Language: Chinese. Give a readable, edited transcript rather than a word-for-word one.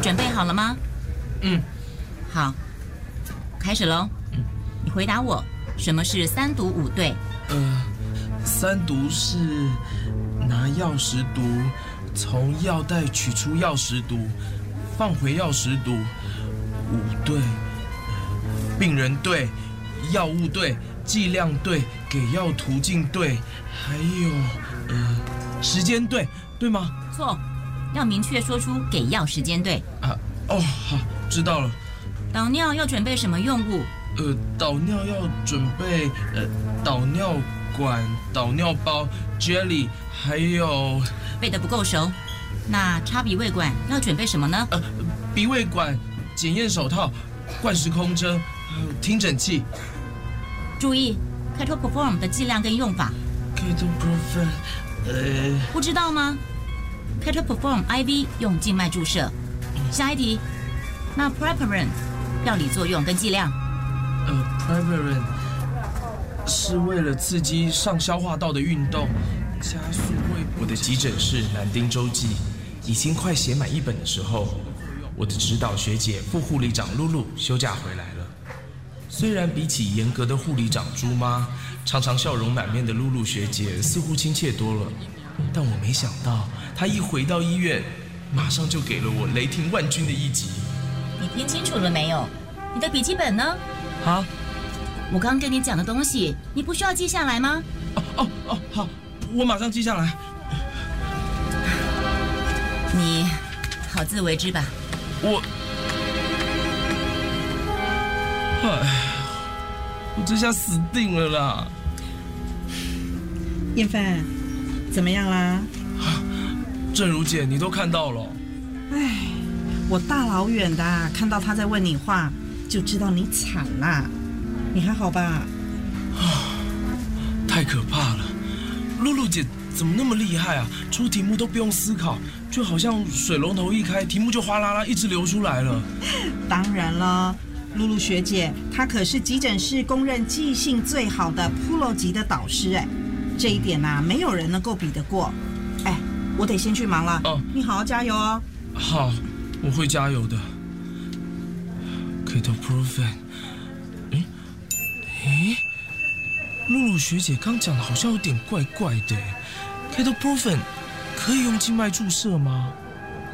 准备好了吗？好，开始喽。你回答我，什么是3毒5对 3毒是拿钥匙毒，从药袋取出钥匙毒，放回钥匙毒。5对，病人对，药物对，剂量对，给药途径对，还有时间对，对吗？ 错，要明确说出给药时间对。 好，知道了。 导尿要准备什么用物？ 导尿要准备导尿管、导尿包、jelly， 还有背得不够熟。那插鼻胃管要准备什么呢？ 鼻胃管、检验手套、灌食空针，还有听诊器。 注意 Ketoprofen 的剂量跟用法。 Ketoprofen， 不知道吗 ？Ketoprofen IV 用静脉注射。下一题，那 Preparin 药理作用跟剂量 ？Preparin 是为了刺激上消化道的运动，加速胃部。我的急诊室南丁周记已经快写满1本的时候，我的指导学姐副护理长露露休假回来了。虽然比起严格的护理长朱妈，常常笑容满面的露露学姐似乎亲切多了，但我没想到她一回到医院，马上就给了我雷霆万钧的一击。 你听清楚了没有？你的笔记本呢？我刚跟你讲的东西，你不需要记下来吗？ 好，我马上记下来。 你好自为之吧。 我这下死定了啦！ 燕范，怎么样啦？ 正如姐，你都看到了。 我大老远的看到他在问你话，就知道你惨啦。你还好吧？ 太可怕了！露露姐怎么那么厉害啊？出题目都不用思考，就好像水龙头一开，题目就哗啦啦一直流出来了。 当然了，露露学姐她可是急诊室公认记性最好的 Pro 级的导师这一点没有人能够比得过。我得先去忙了。你好好加油哦。 好，我会加油的。Ketoprofen，露露学姐刚讲的好像有点怪怪的。Ketoprofen可以用静脉注射吗？